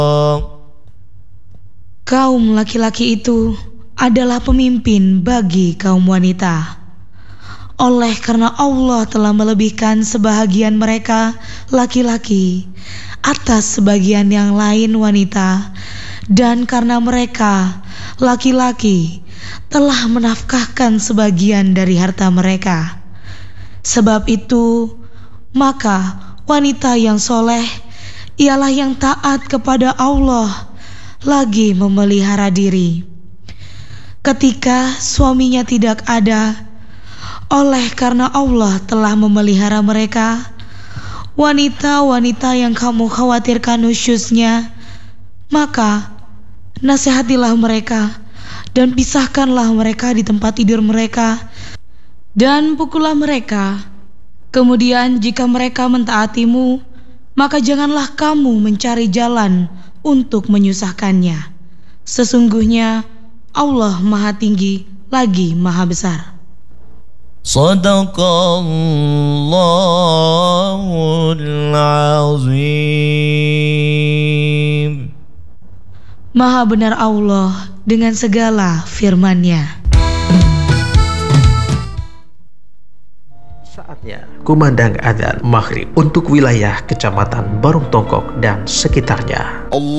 Kaum laki-laki itu adalah pemimpin bagi kaum wanita. Oleh karena Allah telah melebihkan sebahagian mereka laki-laki atas sebagian yang lain wanita, dan karena mereka laki-laki telah menafkahkan sebagian dari harta mereka. Sebab itu, maka wanita yang soleh ialah yang taat kepada Allah, lagi memelihara diri. Ketika suaminya tidak ada, oleh karena Allah telah memelihara mereka, wanita-wanita yang kamu khawatirkan nusyuznya, maka nasihatilah mereka dan pisahkanlah mereka di tempat tidur mereka, dan pukullah mereka. Kemudian jika mereka mentaatimu, maka janganlah kamu mencari jalan untuk menyusahkannya. Sesungguhnya Allah Maha Tinggi lagi Maha Besar. Shadaqallahul azim. Maha benar Allah dengan segala firman-Nya. Saatnya kumandang adzan maghrib untuk wilayah Kecamatan Barung Tongkok dan sekitarnya.